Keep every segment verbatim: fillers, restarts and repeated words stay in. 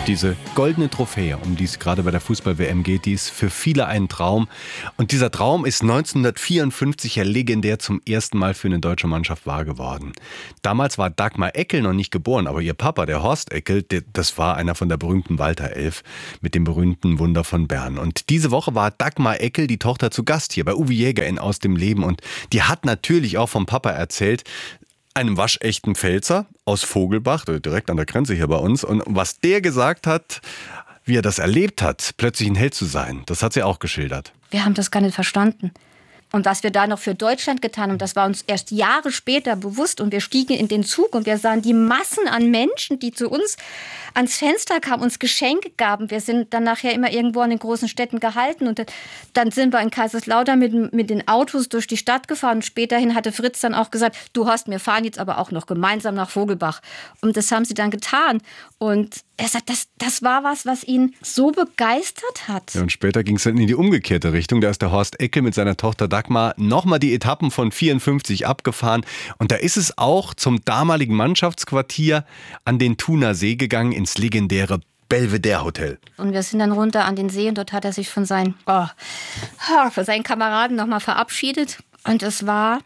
Diese goldene Trophäe, um die es gerade bei der Fußball-W M geht, die ist für viele ein Traum. Und dieser Traum ist neunzehnhundertvierundfünfzig ja legendär zum ersten Mal für eine deutsche Mannschaft wahr geworden. Damals war Dagmar Eckel noch nicht geboren, aber ihr Papa, der Horst Eckel, der, das war einer von der berühmten Walter Elf mit dem berühmten Wunder von Bern. Und diese Woche war Dagmar Eckel, die Tochter, zu Gast hier bei Uwe Jäger in Aus dem Leben. Und die hat natürlich auch vom Papa erzählt, einem waschechten Pfälzer aus Vogelbach, direkt an der Grenze hier bei uns. Und was der gesagt hat, wie er das erlebt hat, plötzlich ein Held zu sein, das hat sie auch geschildert. Wir haben das gar nicht verstanden. Und was wir da noch für Deutschland getan haben, das war uns erst Jahre später bewusst. Und wir stiegen in den Zug und wir sahen die Massen an Menschen, die zu uns ans Fenster kamen, uns Geschenke gaben. Wir sind dann nachher immer irgendwo an den großen Städten gehalten. Und dann sind wir in Kaiserslautern mit, mit den Autos durch die Stadt gefahren. Und späterhin hatte Fritz dann auch gesagt, du Horst, wir fahren jetzt aber auch noch gemeinsam nach Vogelbach. Und das haben sie dann getan. Und er sagt, das, das war was, was ihn so begeistert hat. Ja, und später ging es dann in die umgekehrte Richtung. Da ist der Horst Eckel mit seiner Tochter Dagmar nochmal die Etappen von vierundfünfzig abgefahren. Und da ist es auch zum damaligen Mannschaftsquartier an den Thuner See gegangen, ins legendäre Belvedere Hotel. Und wir sind dann runter an den See und dort hat er sich von seinen, oh, von seinen Kameraden nochmal verabschiedet. Und es war...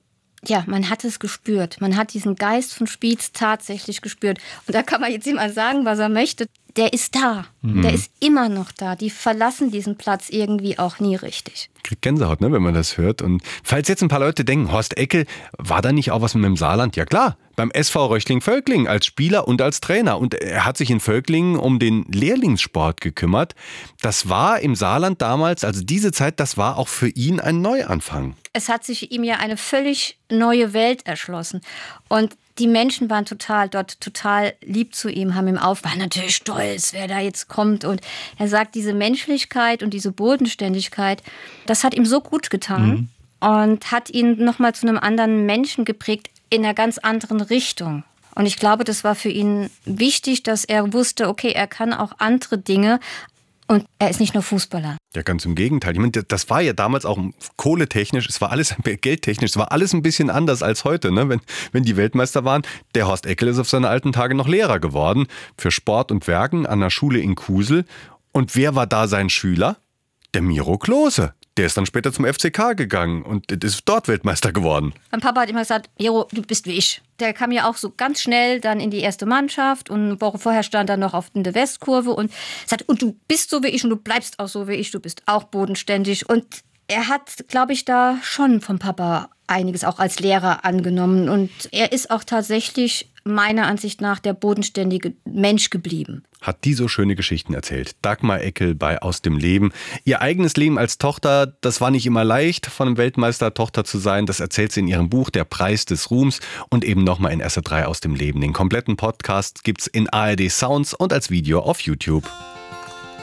Ja, man hat es gespürt. Man hat diesen Geist von Spiez tatsächlich gespürt. Und da kann man jetzt jemand sagen, was er möchte. Der ist da. Mhm. Der ist immer noch da. Die verlassen diesen Platz irgendwie auch nie richtig. Kriegt Gänsehaut, ne, wenn man das hört. Und falls jetzt ein paar Leute denken, Horst Eckel, war da nicht auch was mit dem Saarland? Ja klar, beim S V Röchling-Völklingen als Spieler und als Trainer. Und er hat sich in Völklingen um den Lehrlingssport gekümmert. Das war im Saarland damals, also diese Zeit, das war auch für ihn ein Neuanfang. Es hat sich ihm ja eine völlig neue Welt erschlossen. Und die Menschen waren total dort total lieb zu ihm, haben ihm auf, waren natürlich stolz, wer da jetzt kommt. Und er sagt, diese Menschlichkeit und diese Bodenständigkeit, das hat ihm so gut getan mhm. und hat ihn nochmal zu einem anderen Menschen geprägt in einer ganz anderen Richtung. Und ich glaube, das war für ihn wichtig, dass er wusste, okay, er kann auch andere Dinge. Und er ist nicht nur Fußballer. Ja, ganz im Gegenteil. Ich meine, das war ja damals auch kohletechnisch, es war alles geldtechnisch, es war alles ein bisschen anders als heute, ne? Wenn, wenn die Weltmeister waren. Der Horst Eckel ist auf seine alten Tage noch Lehrer geworden für Sport und Werken an der Schule in Kusel. Und wer war da sein Schüler? Der Miro Klose. Der ist dann später zum F C K gegangen und ist dort Weltmeister geworden. Mein Papa hat immer gesagt, Miro, du bist wie ich. Der kam ja auch so ganz schnell dann in die erste Mannschaft und eine Woche vorher stand er noch auf in der Westkurve und sagt, und du bist so wie ich und du bleibst auch so wie ich, du bist auch bodenständig. Und er hat, glaube ich, da schon vom Papa einiges auch als Lehrer angenommen. Und er ist auch tatsächlich meiner Ansicht nach der bodenständige Mensch geblieben. Hat die so schöne Geschichten erzählt. Dagmar Eckel bei Aus dem Leben. Ihr eigenes Leben als Tochter, das war nicht immer leicht, von einem Weltmeister Tochter zu sein. Das erzählt sie in ihrem Buch Der Preis des Ruhms und eben nochmal in S R drei Aus dem Leben. Den kompletten Podcast gibt's in A R D Sounds und als Video auf YouTube.